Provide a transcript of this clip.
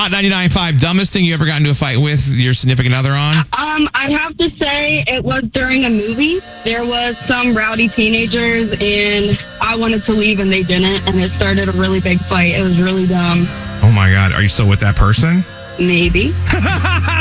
Hot 99.5, dumbest thing you ever got into a fight with your significant other on? I'd have to say it was during a movie. There was some rowdy teenagers, and I wanted to leave, and they didn't, and it started a really big fight. It was really dumb. Oh, my God. Are you still with that person? Maybe.